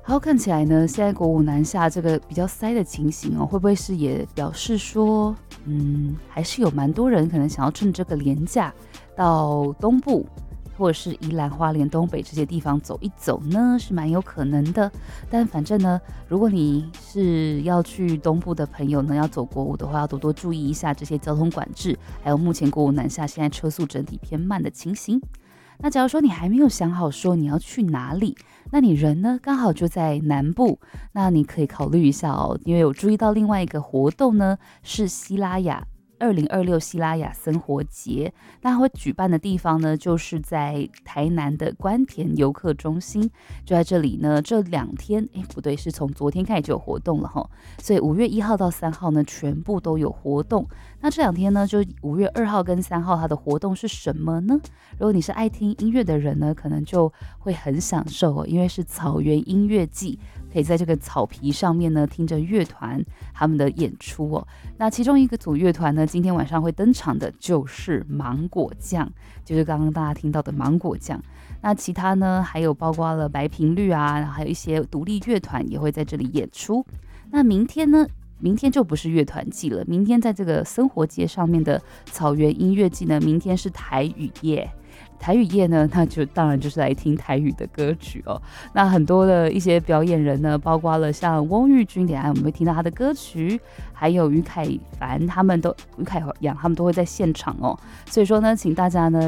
好，看起来呢，现在国五南下这个比较塞的情形哦，会不会是也表示说，还是有蛮多人可能想要趁这个连假到东部，或者是宜兰、花莲、东北这些地方走一走呢，是蛮有可能的。但反正呢，如果你是要去东部的朋友呢，要走国五的话，要多多注意一下这些交通管制，还有目前国五南下现在车速整体偏慢的情形。那假如说你还没有想好说你要去哪里，那你人呢刚好就在南部，那你可以考虑一下哦，因为有注意到另外一个活动呢，是西拉雅2026西拉雅生活节，那它会举办的地方呢，就是在台南的官田游客中心，就在这里呢。这2天，不对，是从昨天开始就有活动了哈，所以5月1号到3号呢，全部都有活动。那这2天呢，就5月2号跟3号，它的活动是什么呢？如果你是爱听音乐的人呢，可能就会很享受哦，因为是草原音乐季。可以在这个草皮上面呢，听着乐团他们的演出哦。那其中一个组乐团呢，今天晚上会登场的就是芒果酱，就是刚刚大家听到的芒果酱。那其他呢，还有包括了白频率啊，还有一些独立乐团也会在这里演出。那明天呢？明天就不是乐团季了，明天在这个生活节上面的草原音乐季呢，明天是台语夜。台语夜呢，那就当然就是来听台语的歌曲哦。那很多的一些表演人呢，包括了像翁玉君，等一下我们会听到他的歌曲，还有于凯阳他们都会在现场哦。所以说呢，请大家呢